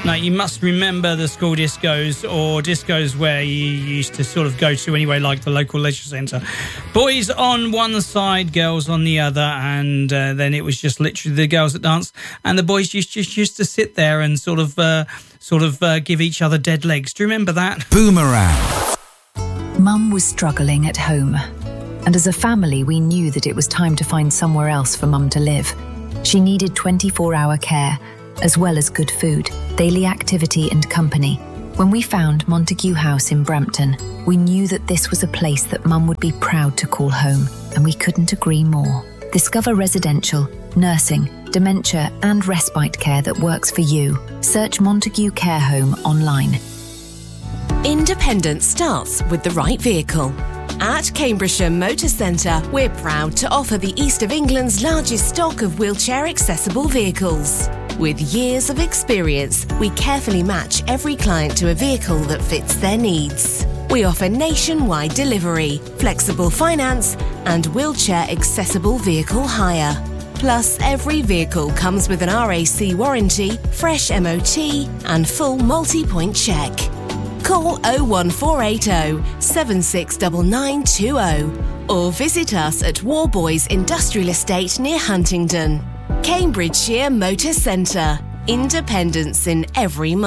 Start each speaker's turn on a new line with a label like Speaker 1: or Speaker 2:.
Speaker 1: Now, you must remember the school discos, or discos where you used to sort of go to anyway, like the local leisure centre. Boys on one side, girls on the other, and then it was just literally the girls that danced, and the boys just used to sit there and sort of give each other dead legs. Do you remember that?
Speaker 2: Boomerang.
Speaker 3: Mum was struggling at home, and as a family we knew that it was time to find somewhere else for Mum to live. She needed 24-hour care, as well as good food, daily activity and company. When we found Montague House in Brampton, we knew that this was a place that Mum would be proud to call home, and we couldn't agree more. Discover residential, nursing, dementia and respite care that works for you. Search Montague Care Home online.
Speaker 4: Independence starts with the right vehicle. At Cambridgeshire Motor Centre, we're proud to offer the East of England's largest stock of wheelchair-accessible vehicles. With years of experience, we carefully match every client to a vehicle that fits their needs. We offer nationwide delivery, flexible finance, and wheelchair-accessible vehicle hire. Plus, every vehicle comes with an RAC warranty, fresh MOT, and full multi-point check. Call 01480 769920 or visit us at Warboys Industrial Estate near Huntingdon. Cambridgeshire Motor Centre. Independence in every